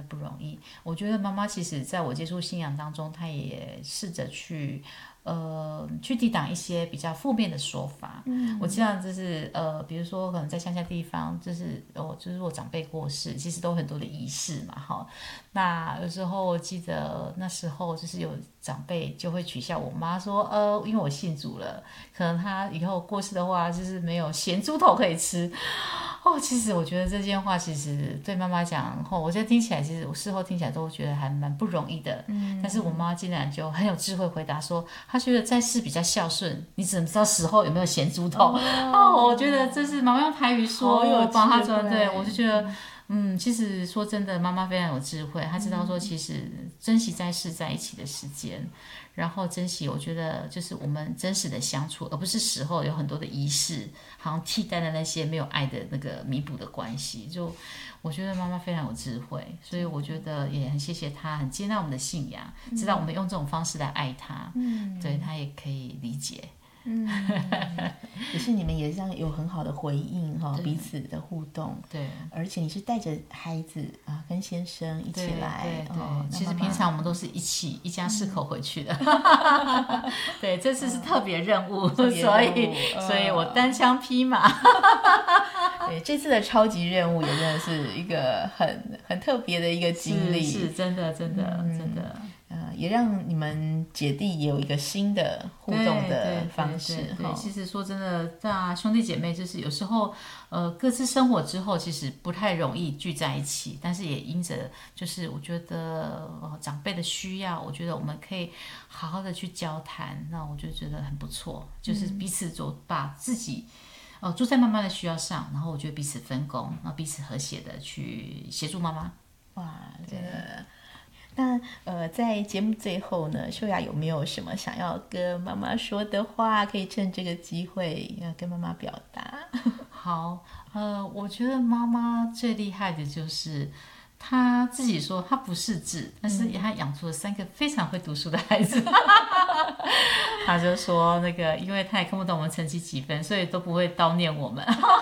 不容易。我觉得妈妈其实在我接触信仰当中，她也试着去抵挡一些比较负面的说法。我记得就是比如说可能在乡下地方，就是我长辈过世，其实都有很多的仪式嘛，哈。那有时候我记得那时候就是有长辈就会取笑我妈说，因为我信主了，可能她以后过世的话，就是没有咸猪头可以吃。其实我觉得这件话其实对妈妈讲后，我觉得听起来，其实我事后听起来都觉得还蛮不容易的。但是我妈竟然就很有智慧回答说，她觉得在世比较孝顺，你怎么知道死后有没有咸猪头？我觉得这是妈妈用台语说，我帮她说，对我就觉得。其实说真的，妈妈非常有智慧，她知道说，其实珍惜在世在一起的时间，然后珍惜，我觉得就是我们真实的相处，而不是死后有很多的仪式，好像替代了那些没有爱的那个弥补的关系。就我觉得妈妈非常有智慧，所以我觉得也很谢谢她，很接纳我们的信仰，知道我们用这种方式来爱她，对她也可以理解。 也是你们也这样有很好的回应哈，彼此的互动。 对， 而且你是带着孩子啊，跟先生一起来。 对，其实平常我们都是一家4口回去的。对，这次是特别任务，所以我单枪匹马。 对，这次的超级任务也真的是一个很特别的一个经历， 是真的。 也让你们姐弟也有一个新的互动的方式。 对，其实说真的，大兄弟姐妹就是有时候各自生活之后，其实不太容易聚在一起，但是也因着就是我觉得长辈的需要，我觉得我们可以好好的去交谈，那我就觉得很不错，就是彼此把自己住在妈妈的需要上，然后我觉得彼此分工，然后彼此和谐的去协助妈妈。 哇，真的。那在节目最后呢，秀雅有没有什么想要跟妈妈说的话，可以趁这个机会要跟妈妈表达？ 好，我觉得妈妈最厉害的就是她自己说她不识字，但是她养出了3个非常会读书的孩子。她就说那个，因为她也看不懂我们成绩几分，所以都不会叨念我们。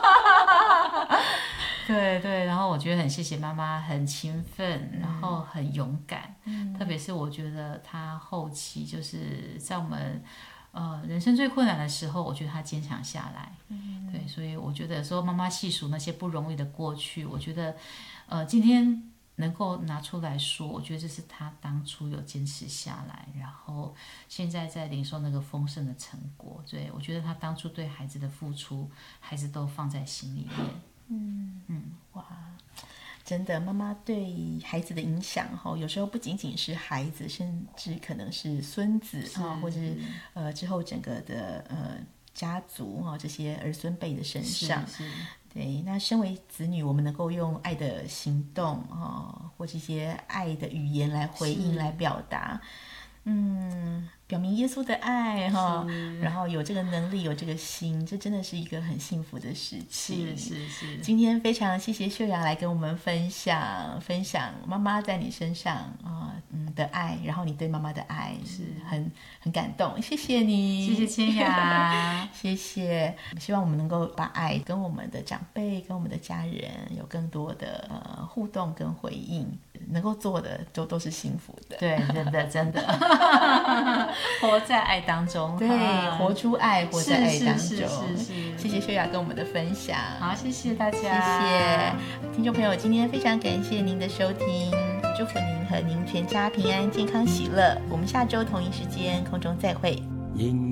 对，然后我觉得很谢谢妈妈，很勤奋，然后很勇敢，特别是我觉得她后期就是在我们人生最困难的时候，我觉得她坚强下来。对，所以我觉得说妈妈细数那些不容易的过去，我觉得今天能够拿出来说，我觉得这是她当初有坚持下来，然后现在在领受那个丰盛的成果。对，我觉得她当初对孩子的付出，孩子都放在心里面。 哇，真的，妈妈对孩子的影响有时候不仅仅是孩子，甚至可能是孙子或者是之后整个的家族这些儿孙辈的身上。对，那身为子女，我们能够用爱的行动或这些爱的语言来回应、来表达。表明耶稣的爱然后有这个能力，有这个心，这真的是一个很幸福的事情。 是。 今天非常谢谢秀雅来跟我们分享妈妈在你身上的爱，然后你对妈妈的爱是很感动，谢谢你， 谢谢千雅。 谢谢。希望我们能够把爱跟我们的长辈、跟我们的家人有更多的互动跟回应，能够做的都是幸福的。 对，真的。活在爱当中， 对，活出爱，活在爱当中。 是。 谢谢秀雅跟我们的分享。 好，谢谢大家。 谢谢听众朋友，今天非常感谢您的收听，祝福您和您全家平安、健康、喜乐。我们下周同一时间空中再会。